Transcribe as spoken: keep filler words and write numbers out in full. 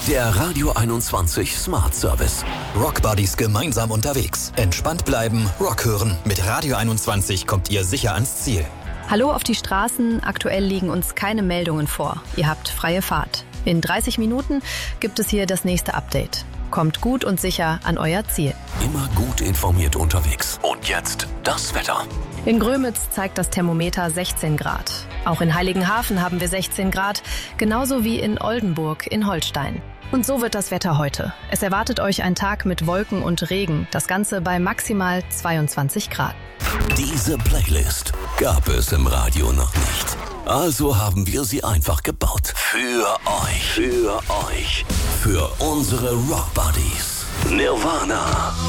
Der Radio einundzwanzig Smart Service. Rock Buddies gemeinsam unterwegs. Entspannt bleiben, Rock hören. Mit Radio einundzwanzig kommt ihr sicher ans Ziel. Hallo auf die Straßen. Aktuell liegen uns keine Meldungen vor. Ihr habt freie Fahrt. In dreißig Minuten gibt es hier das nächste Update. Kommt gut und sicher an euer Ziel. Immer gut informiert unterwegs. Und jetzt das Wetter. In Grömitz zeigt das Thermometer sechzehn Grad. Auch in Heiligenhafen haben wir sechzehn Grad, genauso wie in Oldenburg in Holstein. Und so wird das Wetter heute. Es erwartet euch ein Tag mit Wolken und Regen, das Ganze bei maximal zweiundzwanzig Grad. Diese Playlist gab es im Radio noch nicht. Also haben wir sie einfach gebaut. Für euch. Für euch. Für unsere Rock Buddies. Nirvana.